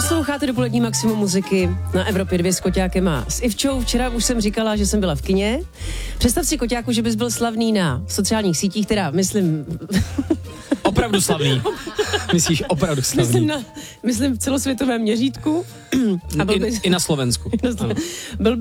Posloucháte dopolední maximum muziky na Evropě 2 s Koťákem a s Ivčou. Včera už jsem říkala, že jsem byla v kině. Představ si, Koťáku, že bys byl slavný na sociálních sítích, teda myslím... Opravdu slavný. Myslíš opravdu slavný? Myslím v celosvětovém měřítku. A I na Slovensku. Byl